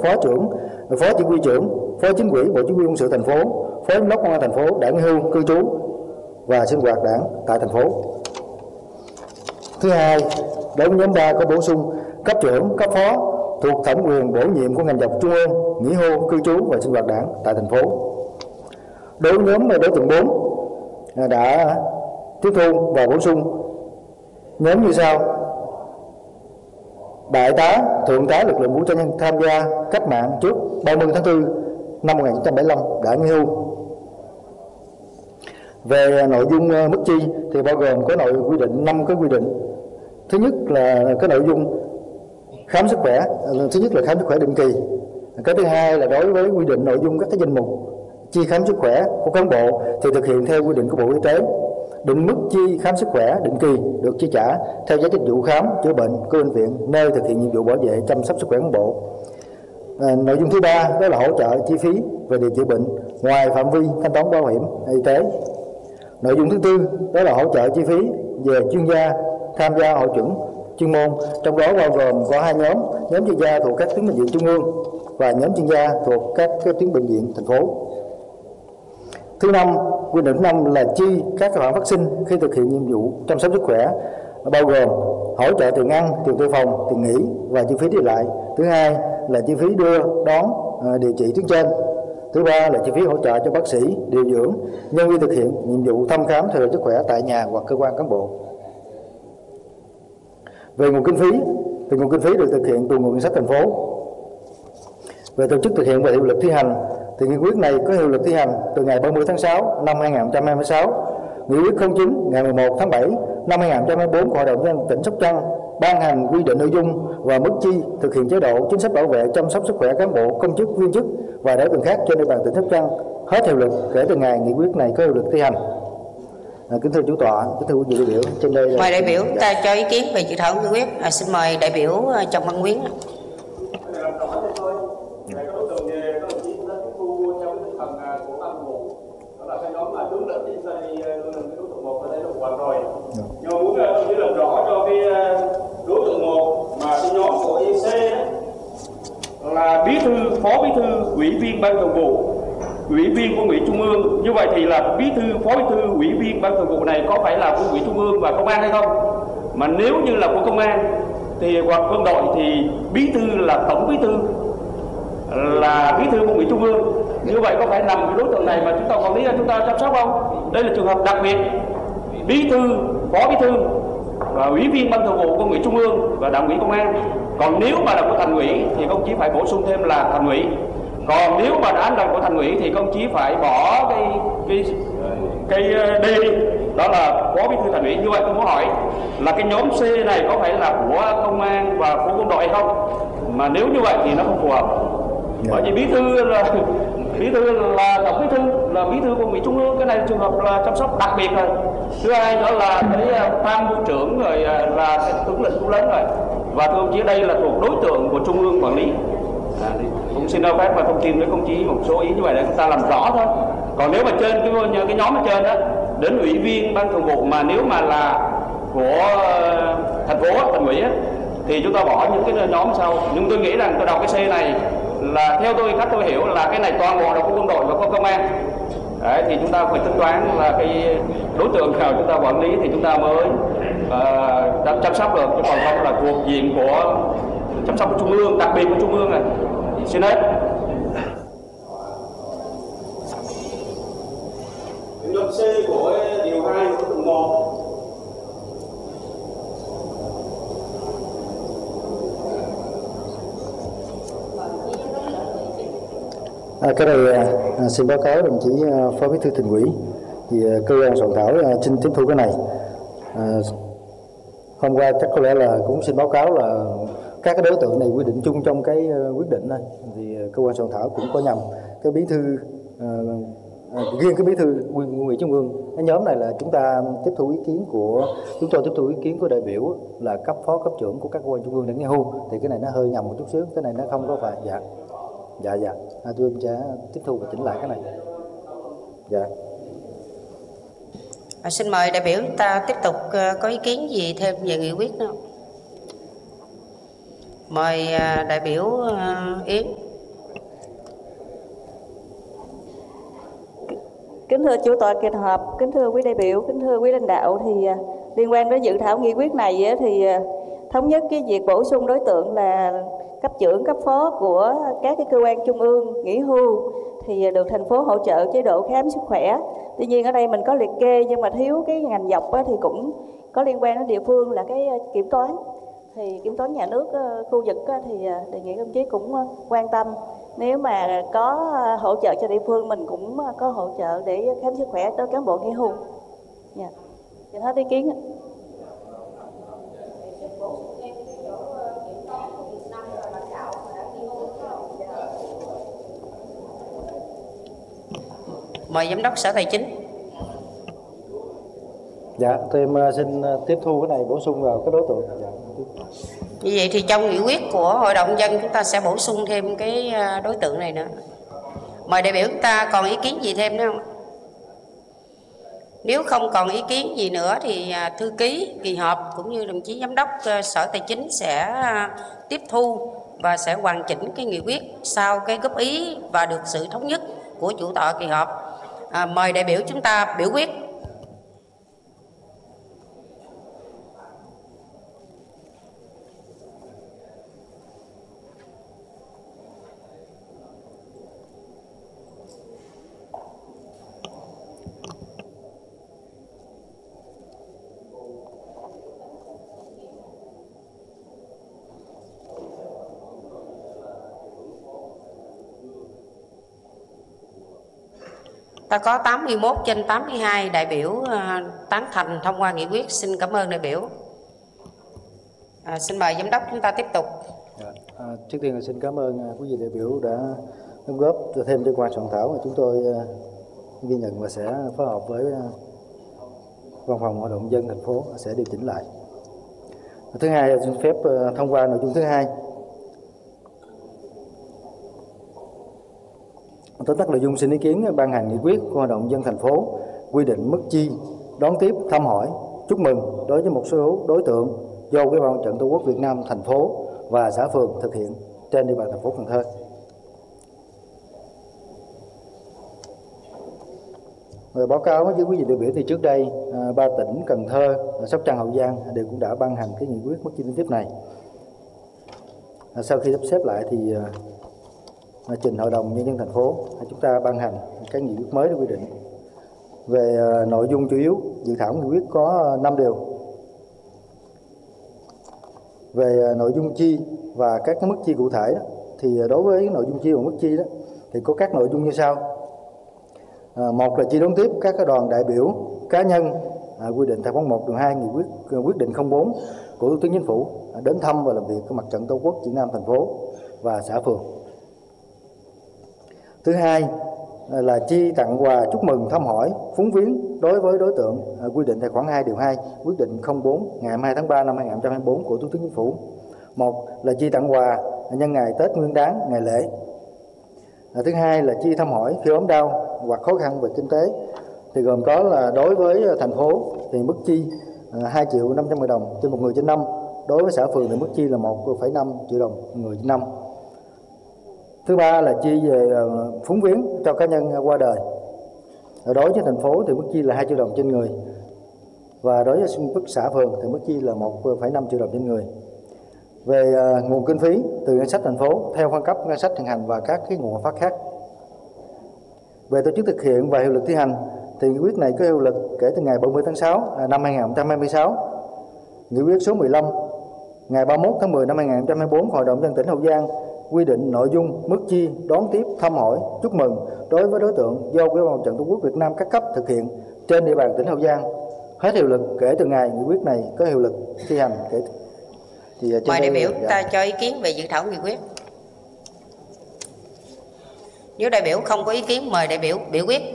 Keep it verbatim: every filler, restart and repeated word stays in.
phó trưởng, phó chỉ huy trưởng, phó chính ủy bộ chỉ huy quân sự thành phố, phó giám đốc công an thành phố đã nghỉ hưu cư trú và sinh hoạt đảng tại thành phố. Thứ hai, đối với nhóm ba có bổ sung cấp trưởng, cấp phó thuộc thẩm quyền bổ nhiệm của ngành dọc trung ương nghỉ hưu cư trú và sinh hoạt đảng tại thành phố. Đối với nhóm đối tượng bốn đã tiếp thu và bổ sung nhóm như sau: đại tá, thượng tá lực lượng vũ trang nhân tham gia cách mạng trước ba mươi tháng tư năm một nghìn chín trăm bảy mươi lăm đã nghỉ hưu. Về nội dung mức chi thì bao gồm có nội quy định năm cái quy định. Thứ nhất là cái nội dung khám sức khỏe, thứ nhất là khám sức khỏe định kỳ. Cái thứ hai là đối với quy định nội dung các cái danh mục chi khám sức khỏe của cán bộ thì thực hiện theo quy định của Bộ Y tế. Định mức chi khám sức khỏe định kỳ được chi trả theo giá dịch vụ khám chữa bệnh của bệnh viện nơi thực hiện nhiệm vụ bảo vệ chăm sóc sức khỏe cán bộ. À, nội dung thứ ba đó là hỗ trợ chi phí về điều trị bệnh ngoài phạm vi thanh toán bảo hiểm y tế. Nội dung thứ tư đó là hỗ trợ chi phí về chuyên gia tham gia hội chuẩn chuyên môn, trong đó bao gồm có hai nhóm: nhóm chuyên gia thuộc các tuyến bệnh viện trung ương và nhóm chuyên gia thuộc các tuyến bệnh viện thành phố. Thứ năm, quy định thứ năm là chi các khoản phát sinh khi thực hiện nhiệm vụ chăm sóc sức khỏe, bao gồm hỗ trợ tiền ăn, tiền thuê phòng, tiền nghỉ và chi phí đi lại. Thứ hai là chi phí đưa đón điều trị tuyến trên. Thứ ba là chi phí hỗ trợ cho bác sĩ, điều dưỡng, nhân viên thực hiện nhiệm vụ thăm khám theo dõi sức khỏe tại nhà hoặc cơ quan cán bộ. Về nguồn kinh phí thì nguồn kinh phí được thực hiện từ nguồn ngân sách thành phố. Về tổ chức thực hiện và hiệu lực thi hành thì nghị quyết này có hiệu lực thi hành từ ngày ba mươi tháng sáu năm hai nghìn không trăm hai mươi sáu. Nghị quyết không chín ngày mười một tháng bảy năm hai nghìn không trăm hai mươi tư của Hội đồng nhân dân tỉnh Sóc Trăng ban hành quy định nội dung và mức chi thực hiện chế độ chính sách bảo vệ chăm sóc sức khỏe cán bộ, công chức, viên chức và đối tượng khác trên địa bàn tỉnh Sóc Trăng hết hiệu lực kể từ ngày nghị quyết này có hiệu lực thi hành. À, kính thưa chủ tọa, kính thưa quý vị đại biểu, trên đây là... Mời đại biểu ta cho ý kiến về dự thảo nghị quyết. À, xin mời đại biểu Trần Văn Quyến. Nhưng mà muốn đồng chí làm rõ cho cái đối tượng một mà cái nhóm của i xê là bí thư, phó bí thư, ủy viên ban thường vụ, ủy viên quân ủy trung ương. Như vậy thì là bí thư, phó bí thư, ủy viên ban thường vụ này có phải là quân ủy trung ương và công an hay không? Mà nếu như là của công an thì hoặc quân đội thì bí thư là tổng bí thư, là bí thư quân ủy trung ương. Như vậy có phải nằm cái đối tượng này mà chúng ta quản lý, chúng ta chăm sóc không? Đây là trường hợp đặc biệt. Bí thư, phó bí thư và ủy viên ban thường vụ quân ủy trung ương và đảng ủy công an. Còn nếu mà là của thành ủy thì công chí phải bổ sung thêm là thành ủy. Còn nếu mà đã là của thành ủy thì công chí phải bỏ cái cái cái D, đó là phó bí thư thành ủy. Như vậy tôi muốn hỏi là cái nhóm C này có phải là của công an và của quân đội hay không? Mà nếu như vậy thì nó không phù hợp. Bởi vì bí thư là bí thư là tổng bí thư, là bí thư quân ủy trung ương, cái này trường hợp là chăm sóc đặc biệt rồi. Thứ hai đó là cái tham mưu trưởng rồi là cái tướng lĩnh cũng lớn rồi. Và thưa ông chí, đây là thuộc đối tượng của trung ương quản lý. À, cũng xin phép và thông tin với công chí một số ý như vậy để chúng ta làm rõ thôi. Còn nếu mà trên cái cái nhóm ở trên đó đến ủy viên ban thường vụ mà nếu mà là của thành phố, thành ủy thì chúng ta bỏ những cái nhóm sau. Nhưng tôi nghĩ rằng tôi đọc cái C này là theo tôi, cách tôi hiểu là cái này toàn bộ là của quân đội và của công an. Đấy, thì chúng ta phải tính toán là cái đối tượng nào chúng ta quản lý thì chúng ta mới uh, chăm sóc được, chứ còn không là thuộc diện của chăm sóc của trung ương, đặc biệt của trung ương này. Xin hết. Luật C của điều hai của từng một. À, cái này à, xin báo cáo đồng chí à, phó bí thư Thành ủy thì à, cơ quan soạn thảo à, xin tiếp thu cái này. À, hôm qua chắc có lẽ là cũng xin báo cáo là các cái đối tượng này quy định chung trong cái uh, quyết định này thì uh, cơ quan soạn thảo cũng có nhầm cái bí thư uh, uh, riêng cái bí thư quân ủy trung ương. Cái nhóm này là chúng ta tiếp thu ý kiến của chúng tôi tiếp thu ý kiến của đại biểu là cấp phó cấp trưởng của các cơ quan trung ương đã nghỉ hưu, thì cái này nó hơi nhầm một chút xíu, cái này nó không có phải. Dạ dạ dạ à, tôi sẽ tiếp thu và chỉnh lại cái này. Dạ. À, xin mời đại biểu ta tiếp tục uh, có ý kiến gì thêm về nghị quyết nữa. Mời uh, đại biểu uh, Yến. Kính thưa chủ tọa kỳ họp, kính thưa quý đại biểu, kính thưa quý lãnh đạo, thì à, liên quan đến dự thảo nghị quyết này á, thì à, thống nhất cái việc bổ sung đối tượng là cấp trưởng, cấp phó của các cái cơ quan trung ương nghỉ hưu thì được thành phố hỗ trợ chế độ khám sức khỏe. Tuy nhiên ở đây mình có liệt kê nhưng mà thiếu cái ngành dọc á, thì cũng có liên quan đến địa phương là cái kiểm toán. Thì kiểm toán nhà nước khu vực á, thì đề nghị công chí cũng quan tâm, nếu mà có hỗ trợ cho địa phương mình cũng có hỗ trợ để khám sức khỏe cho cán bộ nghỉ hưu. Dạ. Thì hết ý kiến. Mời Giám đốc Sở Tài chính. Dạ, thì em xin tiếp thu cái này bổ sung vào cái đối tượng. Dạ. Như vậy thì trong nghị quyết của Hội đồng Nhân dân chúng ta sẽ bổ sung thêm cái đối tượng này nữa. Mời đại biểu chúng ta còn ý kiến gì thêm nữa không? Nếu không còn ý kiến gì nữa thì thư ký kỳ họp cũng như đồng chí Giám đốc Sở Tài chính sẽ tiếp thu và sẽ hoàn chỉnh cái nghị quyết sau cái góp ý và được sự thống nhất của chủ tọa kỳ họp. À, mời đại biểu chúng ta biểu quyết. Ta có tám mươi mốt trên tám mươi hai đại biểu uh, tán thành thông qua nghị quyết. Xin cảm ơn đại biểu. À, xin mời Giám đốc chúng ta tiếp tục. Dạ. À, trước tiên là xin cảm ơn uh, quý vị đại biểu đã đóng góp thêm cho qua soạn thảo, mà chúng tôi uh, ghi nhận và sẽ phối hợp với uh, Văn phòng Hội đồng dân thành phố sẽ điều chỉnh lại. Thứ hai là xin phép uh, thông qua nội dung thứ hai. Tóm tắt nội dung xin ý kiến ban hành nghị quyết của Hội đồng dân thành phố quy định mức chi đón tiếp, thăm hỏi, chúc mừng đối với một số đối tượng do Ủy ban Mặt trận Tổ quốc Việt Nam thành phố và xã phường thực hiện trên địa bàn thành phố Cần Thơ. Rồi báo cáo với quý vị đại biểu thì trước đây ba tỉnh Cần Thơ, Sóc Trăng, Hậu Giang đều cũng đã ban hành cái nghị quyết mức chi đón tiếp này. Sau khi sắp xếp lại thì trình Hội đồng Nhân dân thành phố chúng ta ban hành cái nghị quyết mới để quy định. Về uh, nội dung chủ yếu, dự thảo nghị quyết có uh, năm điều. Về uh, nội dung chi và các cái mức chi cụ thể đó, thì uh, đối với nội dung chi và mức chi đó thì có các nội dung như sau. Uh, một là chi đón tiếp các cái đoàn đại biểu cá nhân uh, quy định tại khoản một điều hai nghị quyết uh, quyết định không bốn của Thủ tướng Chính phủ uh, đến thăm và làm việc của Mặt trận Tổ quốc Việt Nam thành phố và xã phường. Thứ hai là chi tặng quà chúc mừng, thăm hỏi, phúng viếng đối với đối tượng quy định tại khoản hai điều hai quyết định không bốn ngày hai mươi hai tháng ba năm hai nghìn không trăm hai mươi tư của Thủ tướng Chính phủ. Một là chi tặng quà nhân ngày Tết Nguyên Đán, ngày lễ. Thứ hai là chi thăm hỏi khi ốm đau hoặc khó khăn về kinh tế. Thì gồm có là đối với thành phố thì mức chi hai triệu năm trăm nghìn đồng trên một người trên năm. Đối với xã phường thì mức chi là một phẩy năm triệu đồng người trên năm. Thứ ba là chi về phúng viếng cho cá nhân qua đời. Đối với thành phố thì mức chi là hai triệu đồng trên người. Và đối với mức xã phường thì mức chi là một phẩy năm triệu đồng trên người. Về nguồn kinh phí từ ngân sách thành phố theo phân cấp ngân sách hiện hành và các cái nguồn phát khác. Về tổ chức thực hiện và hiệu lực thi hành thì nghị quyết này có hiệu lực kể từ ngày ba mươi tháng sáu năm hai nghìn không trăm hai mươi sáu. Nghị quyết số mười lăm ngày ba mươi mốt tháng mười năm hai nghìn không trăm hai mươi tư của Hội đồng Nhân dân tỉnh Hậu Giang quy định nội dung mức chi đón tiếp, thăm hỏi, chúc mừng đối với đối tượng do Ủy ban Mặt trận Tổ quốc Việt Nam các cấp thực hiện trên địa bàn tỉnh Hậu Giang hết hiệu lực kể từ ngày nghị quyết này có hiệu lực thi hành. Kể thì mời đại biểu dạ. ta cho ý kiến về dự thảo nghị quyết. Nếu đại biểu không có ý kiến mời đại biểu biểu quyết.